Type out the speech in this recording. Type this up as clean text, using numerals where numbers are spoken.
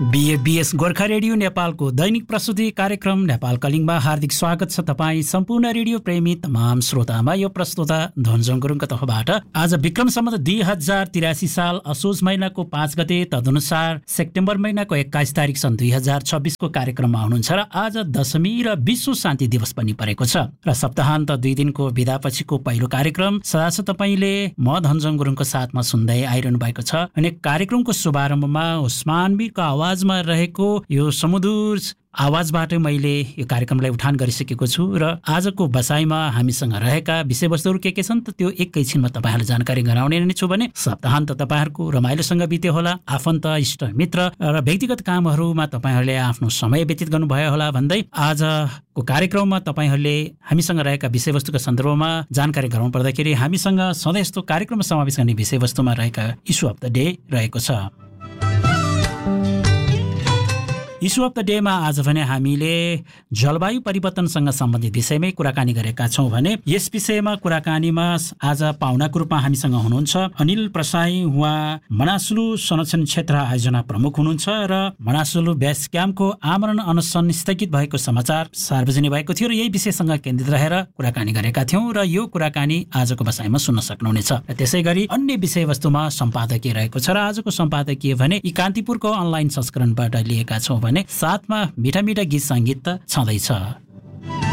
BS Gorkha radio नेपालको दैनिक प्रस्तुति कार्यक्रम नेपाल कलिङमा हार्दिक स्वागत छ तपाईँ सम्पूर्ण रेडियो प्रेमी तमाम श्रोतामा। यो प्रस्तुता धनजङ गुरुङको तर्फबाट आज विक्रम सम्वत 2083 साल असोज महिनाको 5 गते तदनुसार सेप्टेम्बर महिनाको 21 तारिक सन् 2026 को कार्यक्रममा हुनुहुन्छ र आज दशमी र विश्व शान्ति दिवस पनि परेको छ र सप्ताहान्त 2 दिनको बिदापछिको पहिलो कार्यक्रम सदा तपाईले म धनजङ गुरुङको साथमा सुन्दै आइरहनु भएको छ। अनि कार्यक्रमको शुभारम्भमा उस्मान मीरको आवाजमा रहेको यो सुमधुर आवाजबाट मैले यो कार्यक्रमलाई उठान गरिसकेको छु र आजको बसाइमा हामीसँग रहेका विषयवस्तुहरू के छन् त त्यो एकैछिनमा तपाईहरुलाई जानकारी गराउने नै छु भने सप्ताहान्त तपाईहरुको रमाइलोसँग बित्यो होला, आफन्त इष्ट मित्र र व्यक्तिगत कामहरुमा तपाईहरुले आफ्नो समय व्यतीत गर्नुभयो होला भन्दै आजको कार्यक्रममा तपाईहरुले हामीसँग रहेका विषयवस्तुका सन्दर्भमा जानकारी गराउनु पर्दाखेरि हामीसँग सधैँ यस्तो कार्यक्रममा समावेश गर्ने विषयवस्तुमा रहेका इस्यु अफ द डे रहेको छ। इस्यु अफ द डेमा आज भने हामीले जलवायु परिवर्तनसँग सम्बन्धित विषयमै कुराकानी गरेका छौँ भने यस विषयमा कुराकानीमा आज पाहुनाको रूपमा हामीसँग हुनुहुन्छ अनिल प्रसाई। उहाँ मनासुलु संरक्षण क्षेत्र आयोजना प्रमुख हुनुहुन्छ र मनासुलु बेस क्याम्पको आमरण अनसन स्थगित भएको समाचार सार्वजनिक भएको थियो र यही विषयसँग केन्द्रित रहेर कुराकानी गरेका थियौँ र यो कुराकानी आजको बसाइमा सुन्न सक्नुहुनेछ। र त्यसै गरी अन्य विषयवस्तुमा सम्पादकीय रहेको छ र आजको सम्पादकीय भने यी कान्तिपुरको अनलाइन संस्करणबाट लिएका छौँ भने साथमा मिठा मिठा गीत सङ्गीत त छँदैछ।